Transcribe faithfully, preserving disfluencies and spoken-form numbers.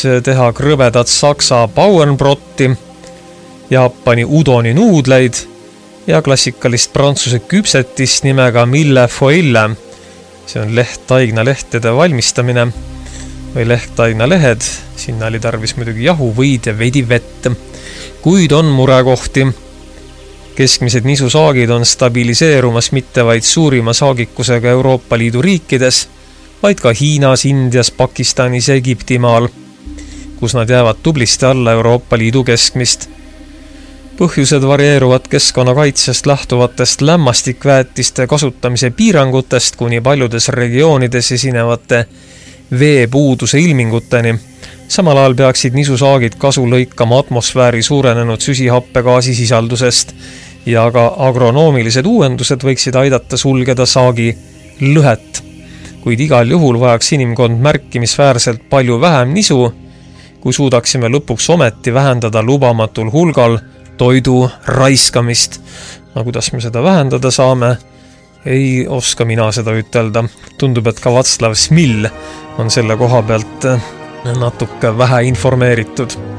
teha krõbedat saksa Bauernbrotti, Jaapani udoni nuudleid ja klassikalist prantsuse küpsetist nimega Mille Foille. See on lehttaignalehtede valmistamine või lehttaignalehed. Sinna oli tarvis muidugi jahu, võid ja veidi vett. Kuid on murekohti. Keskmised nisusaagid on stabiliseerumas mitte vaid suurima saagikusega Euroopa Liidu riikides, vaid ka Hiinas, Indias, Pakistanis ja Egiptimaal, kus nad jäävad tublisti alla Euroopa Liidu keskmist. Põhjused varieeruvad keskkonnakaitsest lähtuvatest lämmastikväetiste kasutamise piirangutest kuni paljudes regioonides esinevate veepuuduse ilminguteni. Samal ajal peaksid nisusaagid kasu lõikama atmosfääri suurenenud süsihappegaasi sisaldusest ja ka agronoomilised uuendused võiksid aidata sulgeda saagi lõhet. Kuid igal juhul vajaks inimkond märkimisväärselt palju vähem nisu, kui suudaksime lõpuks ometi vähendada lubamatul hulgal toidu raiskamist. No kuidas me seda vähendada saame? Ei oska mina seda ütelda. Tundub, et ka Václav Smil on selle koha pealt natuke vähe informeeritud.